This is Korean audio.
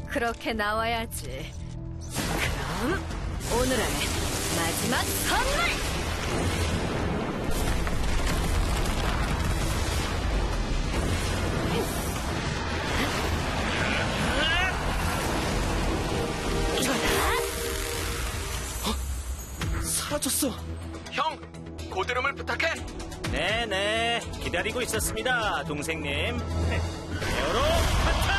그렇게 나와야지. 그럼 오늘의 마지막 선물! 사라졌어. 형, 고드름을 부탁해. 네네, 기다리고 있었습니다, 동생님. 에어로 파타!